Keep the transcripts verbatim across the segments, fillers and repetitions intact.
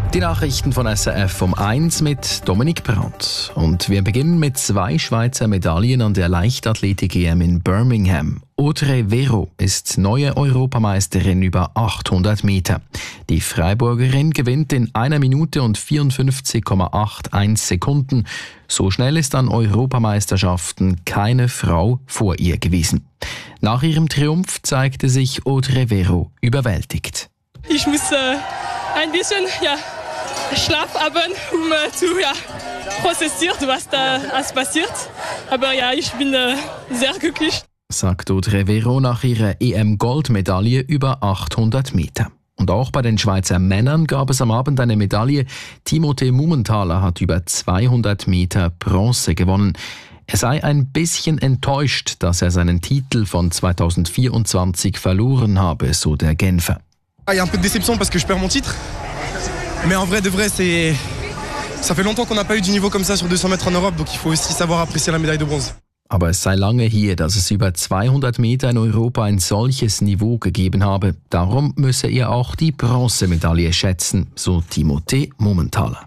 Die Nachrichten von S R F um eins mit Dominik Brandt. Und wir beginnen mit zwei Schweizer Medaillen an der Leichtathletik-E M in Birmingham. Audrey Vero ist neue Europameisterin über achthundert Meter. Die Freiburgerin gewinnt in einer Minute und vierundfünfzig Komma einundachtzig Sekunden. So schnell ist an Europameisterschaften keine Frau vor ihr gewesen. Nach ihrem Triumph zeigte sich Audrey Vero überwältigt. Ich muss äh, ein bisschen ja, Schlaf haben, um äh, zu ja, prozessieren, was da alles passiert. Aber ja, ich bin äh, sehr glücklich. Sagt Audrey Vero nach ihrer E M-Goldmedaille über achthundert Meter. Und auch bei den Schweizer Männern gab es am Abend eine Medaille. Timothée Mumenthaler hat über zweihundert Meter Bronze gewonnen. Er sei ein bisschen enttäuscht, dass er seinen Titel von zweitausendvierundzwanzig verloren habe, so der Genfer. Il y a un peu de déception parce que je perds mon titre. Mais en vrai de vrai, c'est ça fait longtemps qu'on n'a pas eu du niveau comme ça sur deux cents mètres en Europe, donc il faut aussi savoir apprécier la médaille de bronze. Aber es sei lange her, dass es über zweihundert Meter in Europa ein solches Niveau gegeben habe. Darum müsse er auch die Bronzemedaille schätzen, so Timothée Mumenthaler.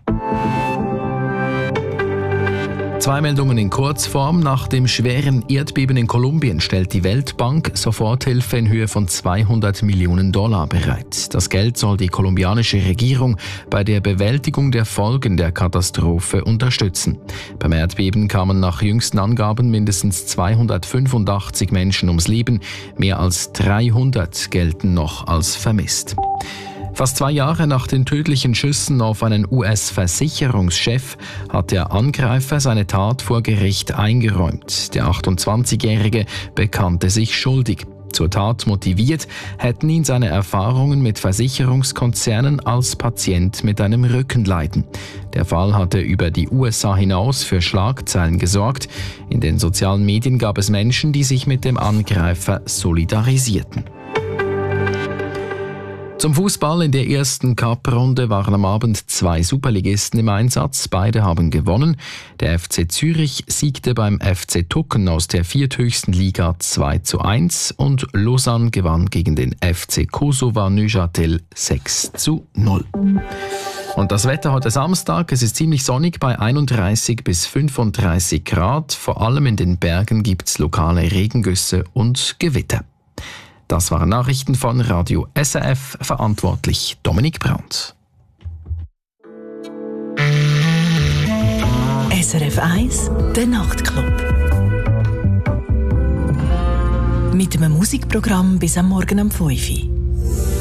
Zwei Meldungen in Kurzform. Nach dem schweren Erdbeben in Kolumbien stellt die Weltbank Soforthilfe in Höhe von zweihundert Millionen Dollar bereit. Das Geld soll die kolumbianische Regierung bei der Bewältigung der Folgen der Katastrophe unterstützen. Beim Erdbeben kamen nach jüngsten Angaben mindestens zweihundertfünfundachtzig Menschen ums Leben. Mehr als dreihundert gelten noch als vermisst. Fast zwei Jahre nach den tödlichen Schüssen auf einen U S-Versicherungschef hat der Angreifer seine Tat vor Gericht eingeräumt. Der achtundzwanzigjährige bekannte sich schuldig. Zur Tat motiviert hätten ihn seine Erfahrungen mit Versicherungskonzernen als Patient mit einem Rückenleiden. Der Fall hatte über die U S A hinaus für Schlagzeilen gesorgt. In den sozialen Medien gab es Menschen, die sich mit dem Angreifer solidarisierten. Zum Fußball: In der ersten Cup-Runde waren am Abend zwei Superligisten im Einsatz. Beide haben gewonnen. Der F C Zürich siegte beim F C Tucken aus der vierthöchsten Liga zwei zu eins und Lausanne gewann gegen den F C Kosova-Neuchâtel sechs zu null. Und das Wetter heute Samstag: Es ist ziemlich sonnig bei einunddreißig bis fünfunddreißig Grad. Vor allem in den Bergen gibt es lokale Regengüsse und Gewitter. Das waren Nachrichten von Radio S R F, verantwortlich Dominik Brandt. S R F eins, der Nachtclub. Mit einem Musikprogramm bis am Morgen um fünf Uhr.